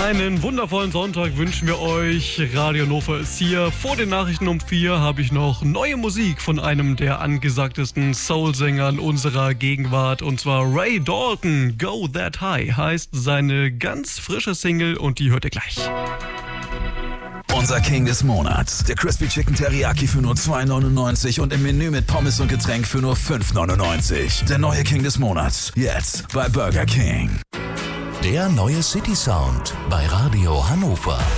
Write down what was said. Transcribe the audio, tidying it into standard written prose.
Einen wundervollen Sonntag wünschen wir euch. Radio Hannover ist hier. Vor den Nachrichten um 4 habe ich noch neue Musik von einem der angesagtesten Soul-Sängern unserer Gegenwart. Und zwar Ray Dalton. Go That High heißt seine ganz frische Single und die hört ihr gleich. Unser King des Monats. Der Crispy Chicken Teriyaki für nur 2,99 und im Menü mit Pommes und Getränk für nur 5,99. Der neue King des Monats. Jetzt bei Burger King. Der neue City Sound bei Radio Hannover.